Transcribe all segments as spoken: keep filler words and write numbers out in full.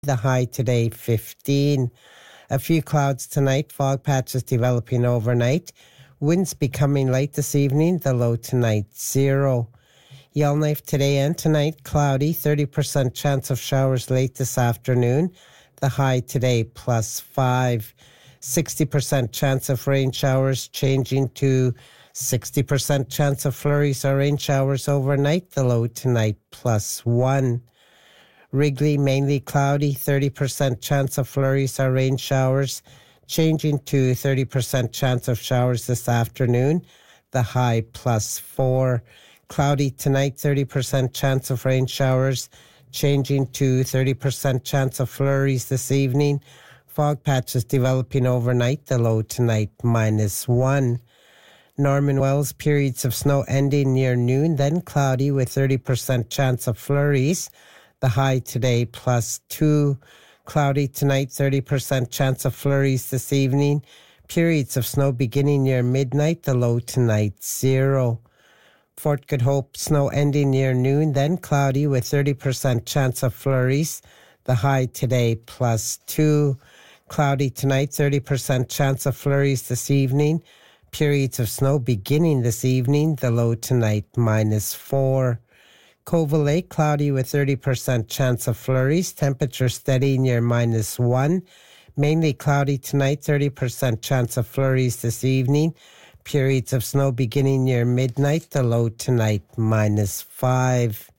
The high today, fifteen. A few clouds tonight, fog patches developing overnight. Winds becoming light this evening, the low tonight, zero. Yellowknife today and tonight, cloudy, thirty percent chance of showers late this afternoon. The high today, plus five. sixty percent chance of rain showers, changing to sixty percent chance of flurries or rain showers overnight. The low tonight, plus one. Wrigley, mainly cloudy, thirty percent chance of flurries or rain showers, changing to thirty percent chance of showers this afternoon. The high, plus four. Cloudy tonight, thirty percent chance of rain showers, changing to thirty percent chance of flurries this evening. Fog patches developing overnight, the low tonight, minus one. Norman Wells, periods of snow ending near noon, then cloudy with thirty percent chance of flurries. The high today, plus two. Cloudy tonight, thirty percent chance of flurries this evening. Periods of snow beginning near midnight, the low tonight, zero. Fort Good Hope, snow ending near noon, then cloudy with thirty percent chance of flurries. The high today, plus two. Cloudy tonight, thirty percent chance of flurries this evening. Periods of snow beginning this evening, the low tonight, minus four. Covell Lake, cloudy with thirty percent chance of flurries. Temperature steady near minus one. Mainly cloudy tonight, thirty percent chance of flurries this evening. Periods of snow beginning near midnight. The low tonight, minus five.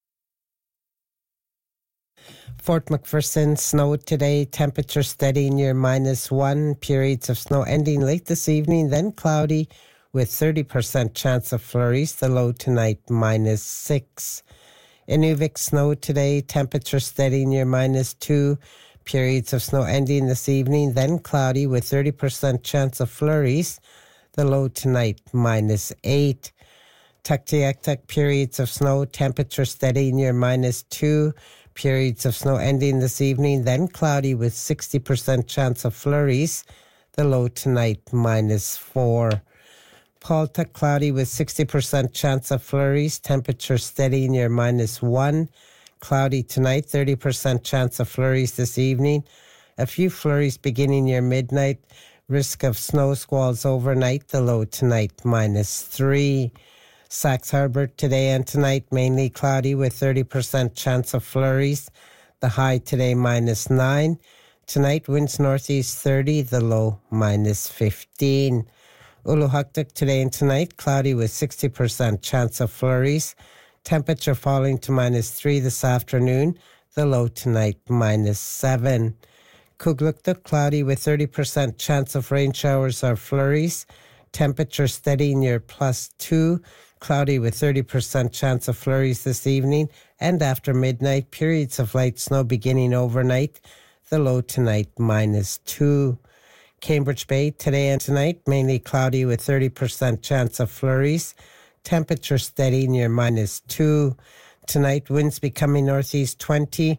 Fort McPherson, snow today. Temperature steady near minus one. Periods of snow ending late this evening, then cloudy with thirty percent chance of flurries. The low tonight, minus six. Inuvik, snow today. Temperature steady near minus two. Periods of snow ending this evening, then cloudy with thirty percent chance of flurries. The low tonight, minus eight. Tuktoyaktuk, periods of snow. Temperature steady near minus two. Periods of snow ending this evening, then cloudy with sixty percent chance of flurries. The low tonight, minus four. Paltuk, cloudy with sixty percent chance of flurries. Temperature steady near minus one. Cloudy tonight, thirty percent chance of flurries this evening. A few flurries beginning near midnight. Risk of snow squalls overnight. The low tonight, minus three. Sax Harbor, today and tonight, mainly cloudy with thirty percent chance of flurries. The high today, minus nine. Tonight, winds northeast thirty. The low, minus fifteen. Uluhaktuk, today and tonight, cloudy with sixty percent chance of flurries. Temperature falling to minus three this afternoon. The low tonight, minus seven. Kugluktuk, cloudy with thirty percent chance of rain showers or flurries. Temperature steady near plus two. Cloudy with thirty percent chance of flurries this evening and after midnight. Periods of light snow beginning overnight. The low tonight, minus two. Cambridge Bay, today and tonight, mainly cloudy with thirty percent chance of flurries. Temperature steady near minus two. Tonight, winds becoming northeast twenty.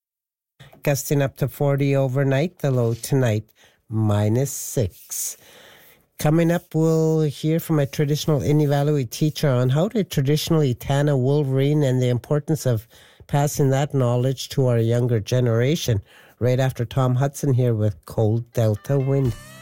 Gusting up to forty overnight. The low tonight, minus six. Coming up, we'll hear from a traditional Inuvialuit teacher on how to traditionally tan a wolverine and the importance of passing that knowledge to our younger generation. Right after Tom Hudson here with Cold Delta Wind.